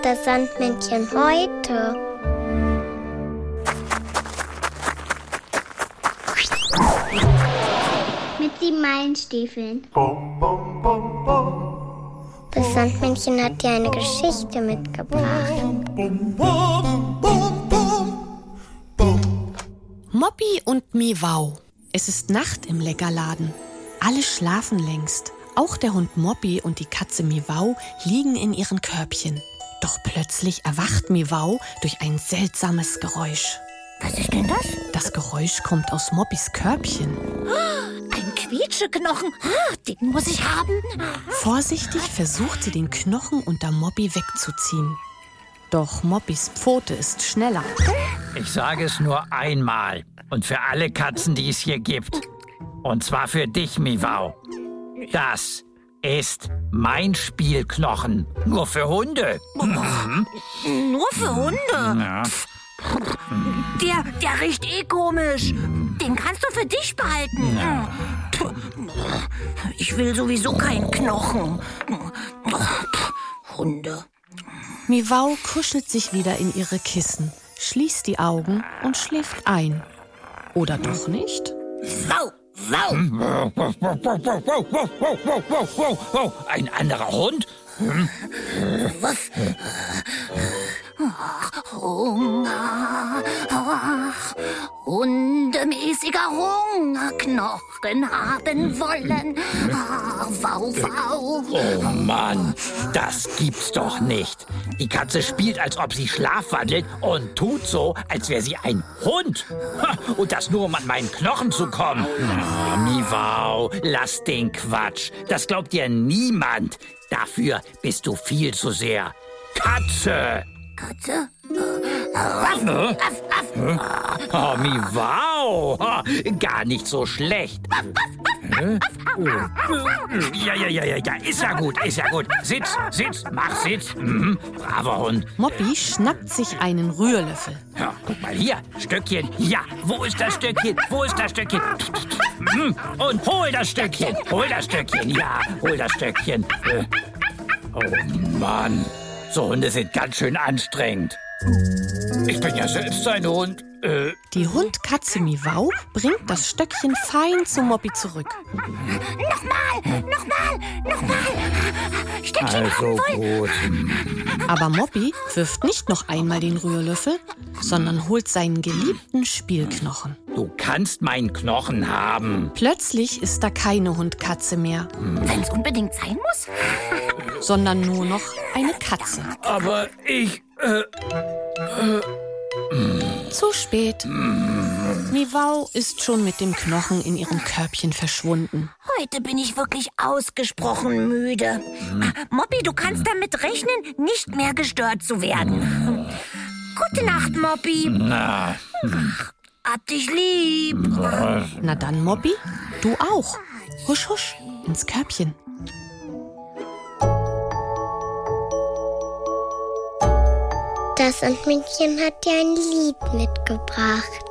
Das Sandmännchen heute. Mit 7 Meilenstiefeln. Das Sandmännchen hat dir eine Geschichte mitgebracht. Moppy und Miwau. Es ist Nacht im Leckerladen. Alle schlafen längst. Auch der Hund Moppy und die Katze Miwau liegen in ihren Körbchen. Doch plötzlich erwacht Miwau durch ein seltsames Geräusch. Was ist denn das? Das Geräusch kommt aus Moppys Körbchen. Ein Quietscheknochen. Den muss ich haben. Vorsichtig versucht sie, den Knochen unter Moppy wegzuziehen. Doch Moppys Pfote ist schneller. Ich sage es nur einmal und für alle Katzen, die es hier gibt. Und zwar für dich, Miwau. Das ist mein Spielknochen. Nur für Hunde. Nur für Hunde? Ja. Der riecht komisch. Den kannst du für dich behalten. Ja. Ich will sowieso keinen Knochen. Hunde. Miwau kuschelt sich wieder in ihre Kissen, schließt die Augen und schläft ein. Oder doch nicht? Wow, wow. Ein anderer Hund? Was? Hunger. Ach, hundemäßiger Hungerknochen haben wollen. Wow, wow. Oh Mann, das gibt's doch nicht. Die Katze spielt, als ob sie schlafwandelt und tut so, als wäre sie ein Hund. Und das nur, um an meinen Knochen zu kommen. Oh, Miwau, lass den Quatsch. Das glaubt dir niemand. Dafür bist du viel zu sehr Katze. Katze? Oh, Miwau, gar nicht so schlecht. Ja, ist ja gut. Sitz, mach Sitz. Braver Hund. Moppy schnappt sich einen Rührlöffel. Ja, guck mal hier, Stöckchen. Ja, wo ist das Stöckchen? Und hol das Stöckchen. Ja, hol das Stöckchen. Oh Mann, so Hunde sind ganz schön anstrengend. Ich bin ja selbst ein Hund. Die Hundkatze Miwau bringt das Stöckchen fein zu Moppy zurück. Nochmal. Stöckchen Also gut. Aber Moppy wirft nicht noch einmal den Rührlöffel, sondern holt seinen geliebten Spielknochen. Du kannst meinen Knochen haben. Plötzlich ist da keine Hundkatze mehr, Wenn es unbedingt sein muss? sondern nur noch eine Katze. Aber ich... Zu spät. Miwau ist schon mit dem Knochen in ihrem Körbchen verschwunden. Heute bin ich wirklich ausgesprochen müde. Moppy, du kannst damit rechnen, nicht mehr gestört zu werden. Gute Nacht, Moppy. Na, Hab dich lieb. Na dann, Moppy, du auch. Husch, husch, ins Körbchen. Das Sandmännchen hat dir ein Lied mitgebracht.